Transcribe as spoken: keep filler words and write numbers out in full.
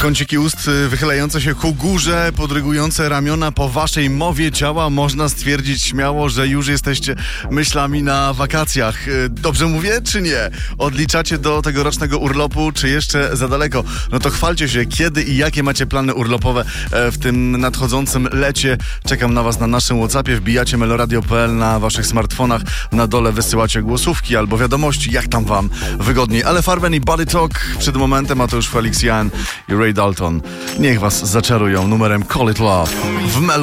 Kąciki ust wychylające się ku górze, podrygujące ramiona po waszej mowie ciała. Można stwierdzić śmiało, że już jesteście myślami na wakacjach. Dobrze mówię, czy nie? Odliczacie do tegorocznego urlopu, czy jeszcze za daleko? No to chwalcie się, kiedy i jakie macie plany urlopowe w tym nadchodzącym lecie. Czekam na was na naszym WhatsAppie. Wbijacie meloradio kropka p l na waszych smartfonach. Na dole wysyłacie głosówki albo wiadomości, jak tam wam wygodniej. Ale Farben i Body Talk przed momentem, a to już Felix Jan i Ray Dalton. Niech was zaczarują numerem Call It Love w Melo.